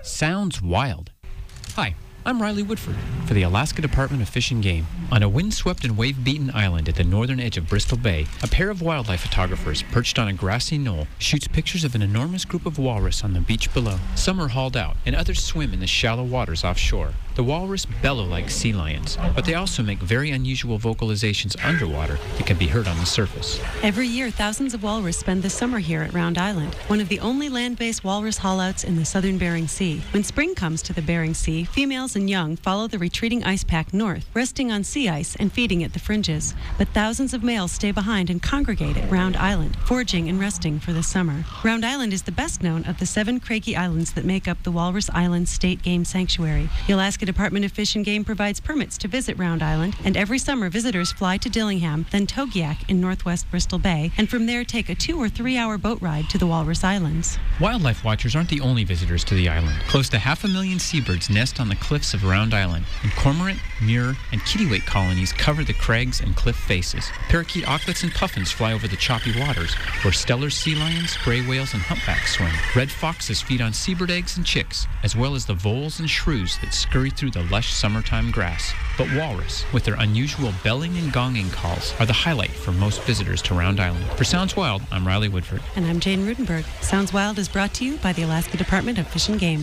Sounds wild. Hi, I'm Riley Woodford for the Alaska Department of Fish and Game. On a windswept and wave-beaten island at the northern edge of Bristol Bay, a pair of wildlife photographers perched on a grassy knoll shoots pictures of an enormous group of walrus on the beach below. Some are hauled out, and others swim in the shallow waters offshore. The walrus bellow like sea lions, but they also make very unusual vocalizations underwater that can be heard on the surface. Every year, thousands of walrus spend the summer here at Round Island, one of the only land-based walrus haulouts in the southern Bering Sea. When spring comes to the Bering Sea, females and young follow the retreating ice pack north, resting on sea ice and feeding at the fringes. But thousands of males stay behind and congregate at Round Island, foraging and resting for the summer. Round Island is the best known of the 7 craggy islands that make up the Walrus Island State Game Sanctuary. The Alaska Department of Fish and Game provides permits to visit Round Island, and every summer visitors fly to Dillingham, then Togiak in northwest Bristol Bay, and from there take a 2 or 3 hour boat ride to the Walrus Islands. Wildlife watchers aren't the only visitors to the island. Close to 500,000 seabirds nest on the cliffs of Round Island, and cormorant, mirror, and kittiwake colonies cover the crags and cliff faces. Parakeet auklets and puffins fly over the choppy waters, where stellar sea lions, gray whales, and humpbacks swim. Red foxes feed on seabird eggs and chicks, as well as the voles and shrews that scurry through the lush summertime grass. But walrus, with their unusual belling and gonging calls, are the highlight for most visitors to Round Island. For Sounds Wild, I'm Riley Woodford. And I'm Jane Rudenberg. Sounds Wild is brought to you by the Alaska Department of Fish and Game.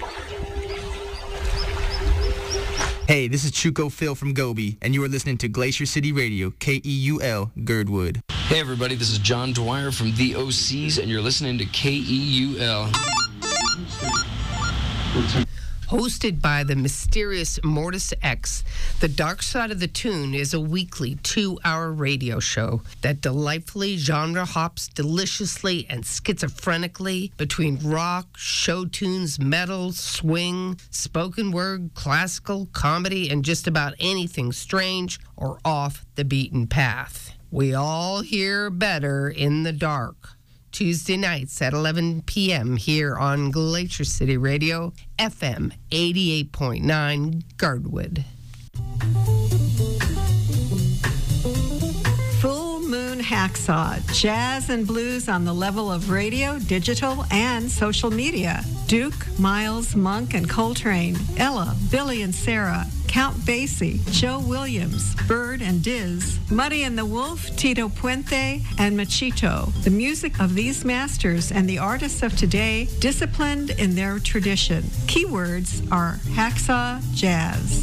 Hey, this is Chuko Phil from Gobi, and you are listening to Glacier City Radio, KEUL, Girdwood. Hey everybody, this is John Dwyer from The OCs, and you're listening to KEUL. Hosted by the mysterious Mortis X, The Dark Side of the Tune is a weekly 2-hour radio show that delightfully genre hops deliciously and schizophrenically between rock, show tunes, metal, swing, spoken word, classical, comedy, and just about anything strange or off the beaten path. We all hear better in the dark. Tuesday nights at 11 p.m. here on Glacier City Radio, FM 88.9 Girdwood. Full Moon Hacksaw, jazz and blues on the level of radio, digital, and social media. Duke, Miles, Monk, and Coltrane, Ella, Billy and Sarah, Count Basie, Joe Williams, Bird and Diz, Muddy and the Wolf, Tito Puente, and Machito. The music of these masters and the artists of today disciplined in their tradition. Keywords are hacksaw jazz.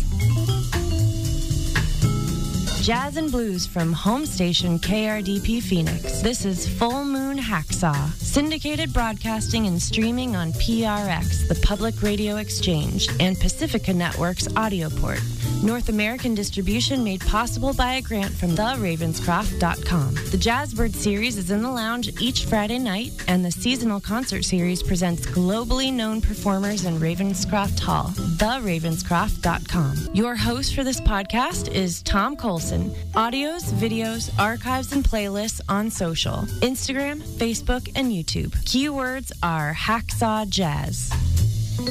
Jazz and blues from home station KRDP Phoenix. This is Full Moon Hacksaw. Syndicated broadcasting and streaming on PRX, the Public Radio Exchange, and Pacifica Network's Audioport. North American distribution made possible by a grant from theravenscroft.com. The Jazzbird series is in the lounge each Friday night, and the seasonal concert series presents globally known performers in Ravenscroft Hall. Theravenscroft.com. Your host for this podcast is Tom Colson. Audios, videos, archives, and playlists on social, Instagram, Facebook, and YouTube. Keywords are Hacksaw Jazz.